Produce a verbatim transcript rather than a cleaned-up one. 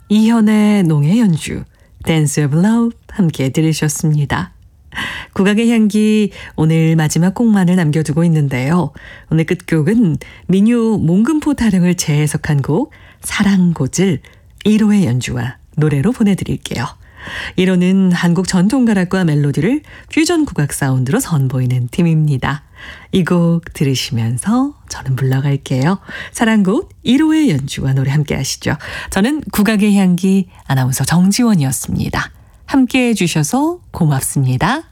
이현의 농의 연주, Dance of Love 함께 들으셨습니다. 국악의 향기 오늘 마지막 곡만을 남겨두고 있는데요. 오늘 끝곡은 민요 몽금포 타령을 재해석한 곡 사랑고질 일 호의 연주와 노래로 보내드릴게요. 일 호는 한국 전통가락과 멜로디를 퓨전 국악 사운드로 선보이는 팀입니다. 이 곡 들으시면서 저는 물러갈게요. 사랑곡 일 호의 연주와 노래 함께 하시죠. 저는 국악의 향기 아나운서 정지원이었습니다. 함께 해주셔서 고맙습니다.